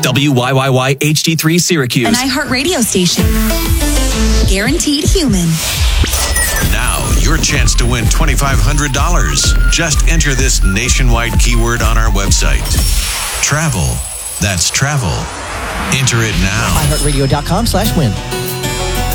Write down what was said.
WYYY HD3 Syracuse. An iHeart radio station. Guaranteed human. Now, your chance to win $2,500. Just enter this nationwide keyword on our website. Travel. That's travel. Enter it now. iHeartRadio.com/win.